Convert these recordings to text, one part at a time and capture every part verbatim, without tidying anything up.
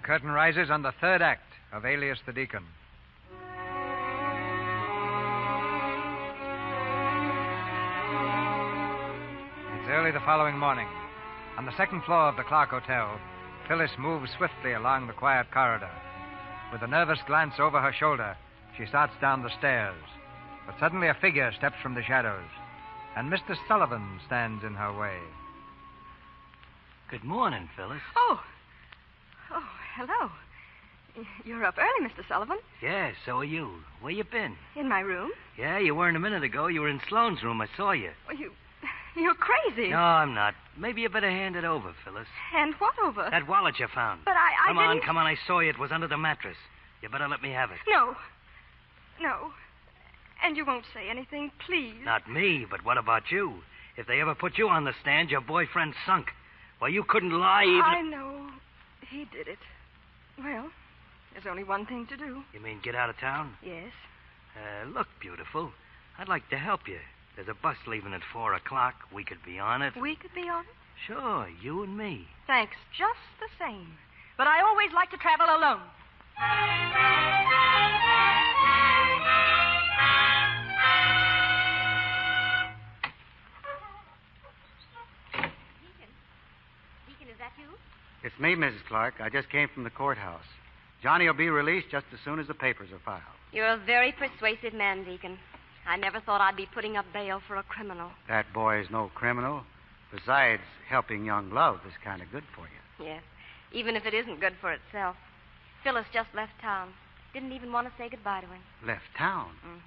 curtain rises on the third act of Alias the Deacon. It's early the following morning. On the second floor of the Clark Hotel, Phyllis moves swiftly along the quiet corridor. With a nervous glance over her shoulder, she starts down the stairs. But suddenly a figure steps from the shadows, and Mister Sullivan stands in her way. Good morning, Phyllis. Oh. Oh, hello. You're up early, Mister Sullivan. Yeah, so are you. Where you been? In my room? Yeah, you weren't a minute ago. You were in Sloane's room. I saw you. Well, you... You're crazy. No, I'm not. Maybe you better hand it over, Phyllis. Hand what over? That wallet you found. But I, I Come didn't... on, come on. I saw you. It was under the mattress. You better let me have it. No. No. And you won't say anything, please. Not me, but what about you? If they ever put you on the stand, your boyfriend sunk. Well, you couldn't lie even... I know. He did it. Well, there's only one thing to do. You mean get out of town? Yes. Uh, look, beautiful. I'd like to help you. There's a bus leaving at four o'clock. We could be on it. We could be on it? Sure, you and me. Thanks, just the same. But I always like to travel alone. Deacon? Deacon, is that you? It's me, Missus Clark. I just came from the courthouse. Johnny will be released just as soon as the papers are filed. You're a very persuasive man, Deacon. I never thought I'd be putting up bail for a criminal. That boy is no criminal. Besides, helping young love is kind of good for you. Yes, even if it isn't good for itself. Phyllis just left town. Didn't even want to say goodbye to him. Left town? Mm.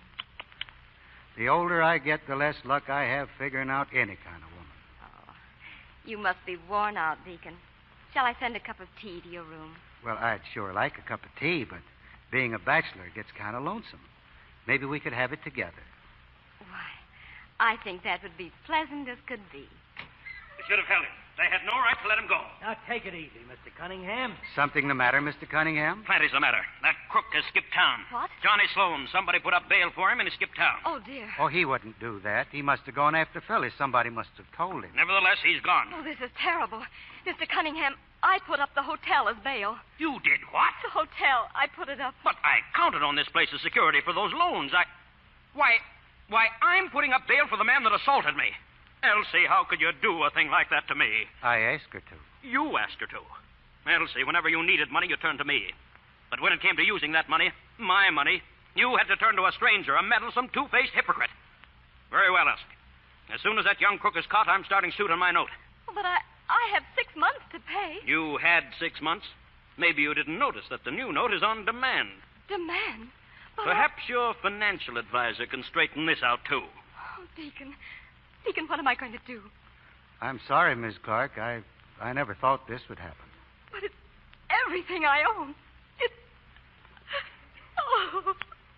The older I get, the less luck I have figuring out any kind of woman. Oh, you must be worn out, Deacon. Shall I send a cup of tea to your room? Well, I'd sure like a cup of tea, but being a bachelor gets kind of lonesome. Maybe we could have it together. Why, I think that would be pleasant as could be. They should have held him. They had no right to let him go. Now, take it easy, Mister Cunningham. Something the matter, Mister Cunningham? Plenty's the matter. That crook has skipped town. What? Johnny Sloan. Somebody put up bail for him, and he skipped town. Oh, dear. Oh, he wouldn't do that. He must have gone after Phyllis. Somebody must have told him. Nevertheless, he's gone. Oh, this is terrible. Mister Cunningham, I put up the hotel as bail. You did what? The hotel. I put it up. But I counted on this place as security for those loans. I... Why, why, I'm putting up bail for the man that assaulted me. Elsie, how could you do a thing like that to me? I asked her to. You asked her to. Elsie, whenever you needed money, you turned to me. But when it came to using that money, my money, you had to turn to a stranger, a meddlesome, two-faced hypocrite. Very well, Elsie. As soon as that young crook is caught, I'm starting suit on my note. Oh, but I, I have six months to pay. You had six months. Maybe you didn't notice that the new note is on demand. Demand? But Perhaps I... your financial advisor can straighten this out, too. Oh, Deacon. Deacon, what am I going to do? I'm sorry, Miss Clark. I I never thought this would happen. But it's everything I own. It's... Oh.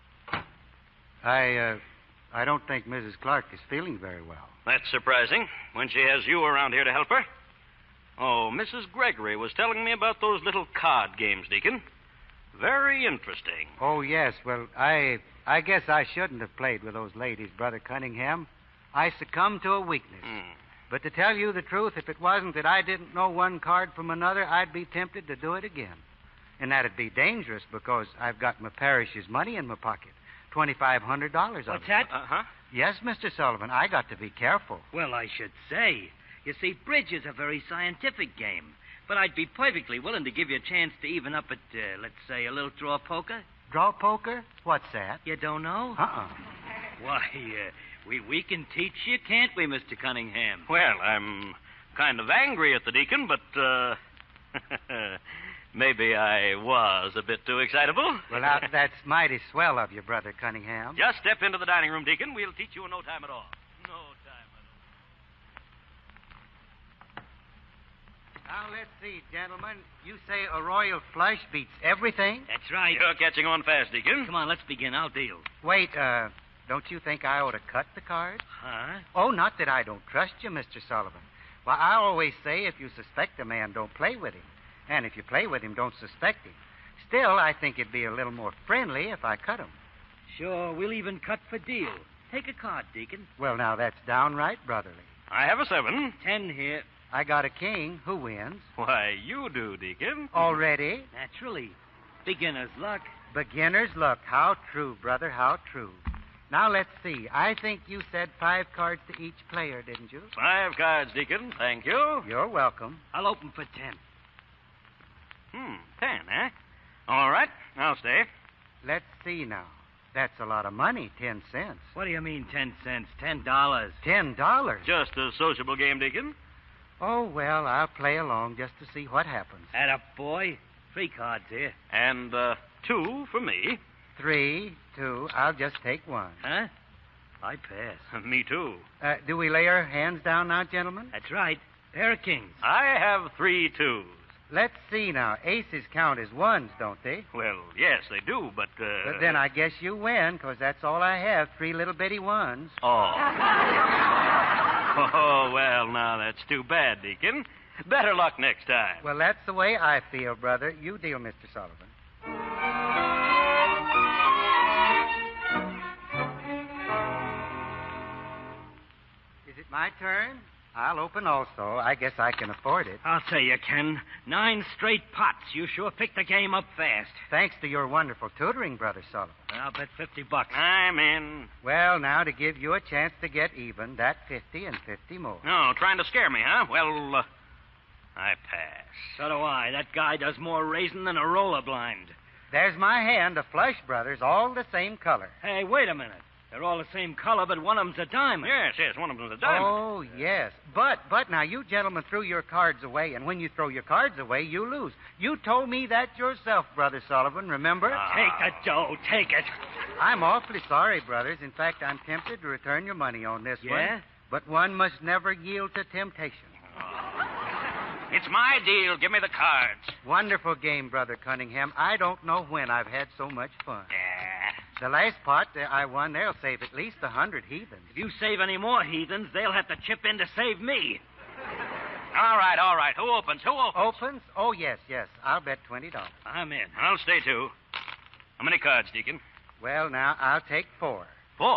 I, uh, I don't think Missus Clark is feeling very well. That's surprising, when she has you around here to help her. Oh, Missus Gregory was telling me about those little card games, Deacon. Very interesting. Oh, yes. Well, I I guess I shouldn't have played with those ladies, Brother Cunningham. I succumbed to a weakness. Hmm. But to tell you the truth, if it wasn't that I didn't know one card from another, I'd be tempted to do it again. And that'd be dangerous because I've got my parish's money in my pocket. twenty-five hundred dollars of What's it. that? Uh-huh. Yes, Mister Sullivan, I got to be careful. Well, I should say. You see, bridge is a very scientific game. But I'd be perfectly willing to give you a chance to even up at, uh, let's say, a little draw poker. Draw poker? What's that? You don't know? Uh-uh. Why, uh, we, we can teach you, can't we, Mister Cunningham? Well, I'm kind of angry at the deacon, but, uh... maybe I was a bit too excitable. Well, now, that's mighty swell of you, Brother Cunningham. Just step into the dining room, Deacon. We'll teach you in no time at all. No time at all. Now, let's see, gentlemen. You say a royal flush beats everything? That's right. You're catching on fast, Deacon. Come on, let's begin. I'll deal. Wait, uh, don't you think I ought to cut the card? Huh? Oh, not that I don't trust you, Mister Sullivan. Well, I always say if you suspect a man, don't play with him. And if you play with him, don't suspect him. Still, I think it'd be a little more friendly if I cut him. Sure, we'll even cut for deal. Take a card, Deacon. Well, now, that's downright brotherly. I have a seven. Ten here. I got a king. Who wins? Why, you do, Deacon. Already? Naturally. Beginner's luck. Beginner's luck. How true, brother, how true. Now, let's see. I think you said five cards to each player, didn't you? Five cards, Deacon. Thank you. You're welcome. I'll open for ten. Hmm, ten, eh? All right, I'll stay. Let's see now. That's a lot of money, ten cents. What do you mean, ten cents? Ten dollars. Ten dollars? Just a sociable game, Deacon. Oh, well, I'll play along just to see what happens. Add up, boy. Three cards here. And, uh, two for me. Three, two, I'll just take one. Huh? I pass. Me, too. Uh, do we lay our hands down now, gentlemen? That's right. Pair of kings. I have three twos. Let's see now. Aces count as ones, don't they? Well, yes, they do, but, uh... But then I guess you win, because that's all I have, three little bitty ones. Oh. Oh, well, now, that's too bad, Deacon. Better luck next time. Well, that's the way I feel, brother. You deal, Mister Sullivan. Is it my turn? I'll open also. I guess I can afford it. I'll say you can. Nine straight pots. You sure picked the game up fast. Thanks to your wonderful tutoring, Brother Sullivan. I'll bet fifty bucks. I'm in. Well, now, to give you a chance to get even, that fifty and fifty more. No, trying to scare me, huh? Well, uh, I pass. So do I. That guy does more raising than a roller blind. There's my hand, a flush, brothers, all the same color. Hey, wait a minute. They're all the same color, but one of them's a diamond. Yes, yes, one of them's a diamond. Oh, yes. But, but now, you gentlemen threw your cards away, and when you throw your cards away, you lose. You told me that yourself, Brother Sullivan, remember? Ah. Take the dough. Take it. I'm awfully sorry, brothers. In fact, I'm tempted to return your money on this one. Yeah? But one must never yield to temptation. It's my deal. Give me the cards. Wonderful game, Brother Cunningham. I don't know when I've had so much fun. Yeah. The last pot uh, I won, they'll save at least a hundred heathens. If you save any more heathens, they'll have to chip in to save me. All right, all right. Who opens? Who opens? Opens? Oh, yes, yes. I'll bet twenty dollars. I'm in. I'll stay, too. How many cards, Deacon? Well, now, I'll take four. Four.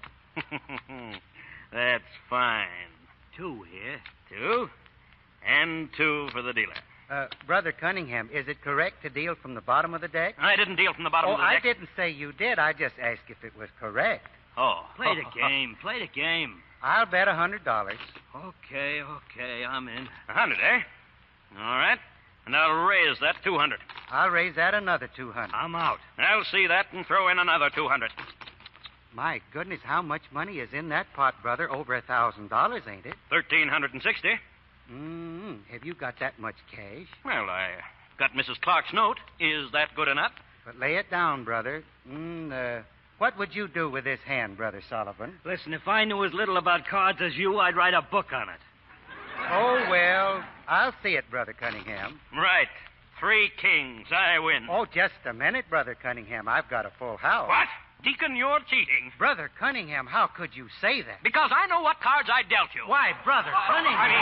That's fine. Two here. Two. And two for the dealer. Uh, Brother Cunningham, is it correct to deal from the bottom of the deck? I didn't deal from the bottom oh, of the I deck. didn't say you did. I just asked if it was correct. Oh. Play the game. Play the game. I'll bet a hundred dollars. Okay, okay. I'm in. A hundred, eh? All right. And I'll raise that two hundred. I'll raise that another two hundred. I'm out. I'll see that and throw in another two hundred. My goodness, how much money is in that pot, brother? Over a thousand dollars, ain't it? Thirteen hundred and sixty. Mm-hmm. Have you got that much cash? Well, I got Missus Clark's note. Is that good enough? But lay it down, brother. Mm, uh, what would you do with this hand, Brother Sullivan? Listen, if I knew as little about cards as you, I'd write a book on it. Oh, well, I'll see it, Brother Cunningham. Right. Three kings. I win. Oh, just a minute, Brother Cunningham. I've got a full house. What? Deacon, you're cheating. Brother Cunningham, how could you say that? Because I know what cards I dealt you. Why, Brother I Cunningham. mean,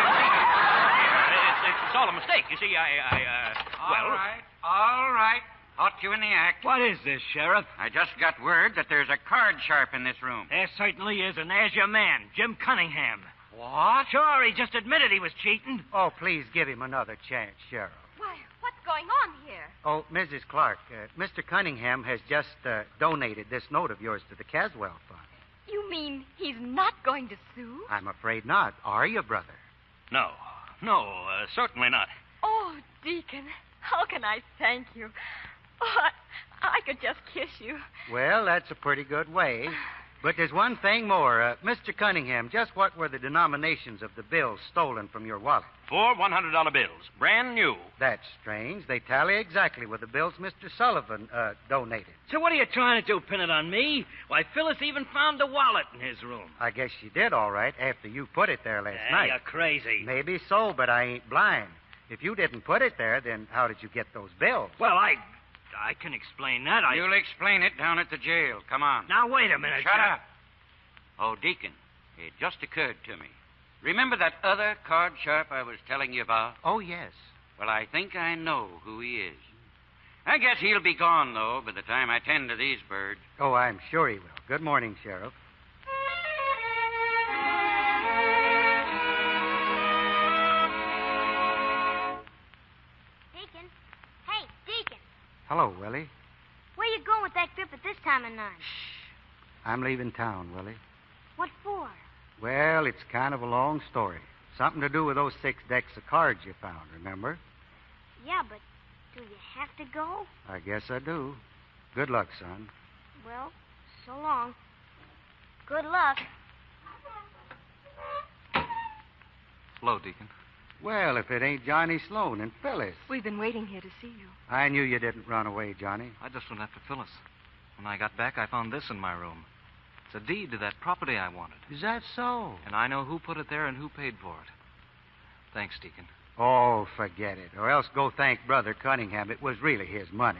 uh, it's, it's, it's all a mistake. You see, I, I, uh, All well... right, all right. Caught you in the act. What is this, Sheriff? I just got word that there's a card sharp in this room. There certainly is, and there's your man, Jim Cunningham. What? Sure, he just admitted he was cheating. Oh, please give him another chance, Sheriff. Why, what's going on here? Oh, Missus Clark, uh, Mister Cunningham has just uh, donated this note of yours to the Caswell Fund. You mean he's not going to sue? I'm afraid not. Are you, brother? No. No, uh, certainly not. Oh, Deacon, how can I thank you? Oh, I, I could just kiss you. Well, that's a pretty good way. But there's one thing more. Uh, Mister Cunningham, just what were the denominations of the bills stolen from your wallet? Four one hundred dollar bills. Brand new. That's strange. They tally exactly with the bills Mister Sullivan uh, donated. So what are you trying to do, pin it on me? Why, Phyllis even found the wallet in his room. I guess she did, all right, after you put it there last Yeah, night. you're crazy. Maybe so, but I ain't blind. If you didn't put it there, then how did you get those bills? Well, I... I can explain that. I... You'll explain it down at the jail. Come on. Now, wait a minute. Shut Jack. up. Oh, Deacon, it just occurred to me. Remember that other card sharp I was telling you about? Oh, yes. Well, I think I know who he is. I guess he'll be gone, though, by the time I tend to these birds. Oh, I'm sure he will. Good morning, Sheriff. Hello, Willie. Where you going with that grip at this time of night? I'm leaving town, Willie. What for? Well, it's kind of a long story. Something to do with those six decks of cards you found, remember? Yeah, but do you have to go? I guess I do. Good luck, son. Well, so long. Good luck. Hello, Deacon. Well, if it ain't Johnny Sloan and Phyllis. We've been waiting here to see you. I knew you didn't run away, Johnny. I just went after Phyllis. When I got back, I found this in my room. It's a deed to that property I wanted. Is that so? And I know who put it there and who paid for it. Thanks, Deacon. Oh, forget it. Or else go thank Brother Cunningham. It was really his money.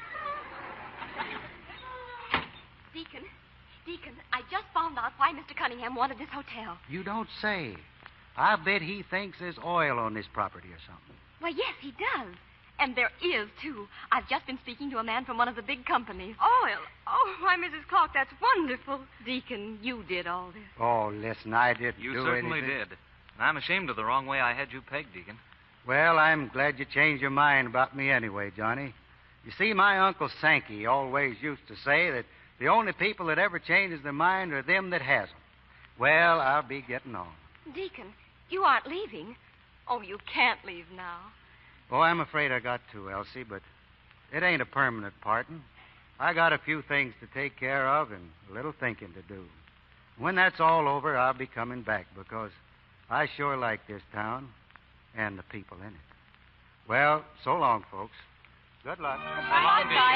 Deacon, Deacon, I just found out why Mister Cunningham wanted this hotel. You don't say. I bet he thinks there's oil on this property or something. Why, yes, he does. And there is, too. I've just been speaking to a man from one of the big companies. Oil? Oh, why, Missus Clark, that's wonderful. Deacon, you did all this. Oh, listen, I didn't You do certainly anything. did. And I'm ashamed of the wrong way I had you pegged, Deacon. Well, I'm glad you changed your mind about me anyway, Johnny. You see, my Uncle Sankey always used to say that the only people that ever changes their mind are them that has 'em. Well, I'll be getting on. Deacon, you aren't leaving. Oh, you can't leave now. Oh, I'm afraid I got to, Elsie, but it ain't a permanent parting. I got a few things to take care of and a little thinking to do. When that's all over, I'll be coming back because I sure like this town and the people in it. Well, so long, folks. Good luck. Bye,